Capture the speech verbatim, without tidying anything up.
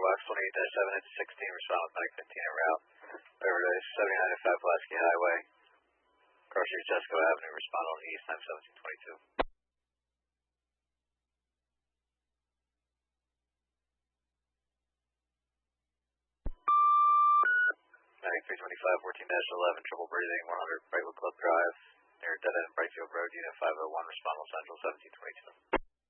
Wax twenty-eight dash seven into sixteen, respond with Mike fifteen en route. Overdose seventy-nine and five Pulaski Highway. Cross Street Jesco Avenue, respond on east, time seventeen twenty-two. three twenty-five, fourteen dash eleven, triple breathing, one hundred Brightwood Club Drive, near Dead End Brightfield Road, Unit five oh one, respond Los Angeles seventeen twenty-two.